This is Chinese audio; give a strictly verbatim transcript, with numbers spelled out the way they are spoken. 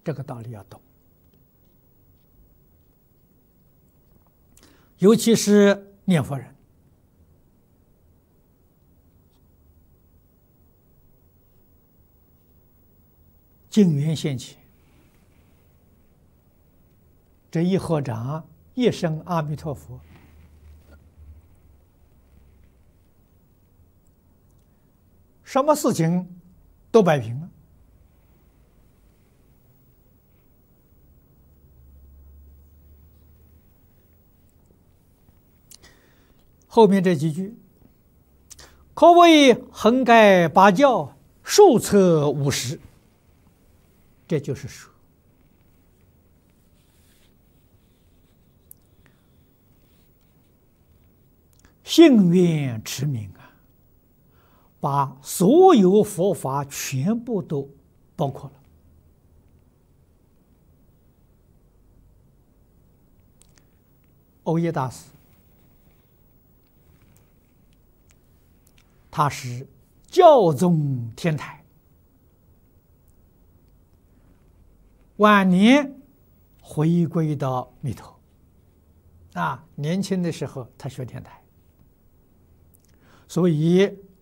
这个道理要懂。尤其是念佛人，净缘现前，这一合掌，一声阿弥陀佛，什么事情都摆平了。后面这几句，可谓横盖八教，数测五十，这就是说，信愿持名啊，把所有佛法全部都包括了。欧耶大师，他是教宗天台，晚年回归到弥陀。啊，年轻的时候他学天台，所以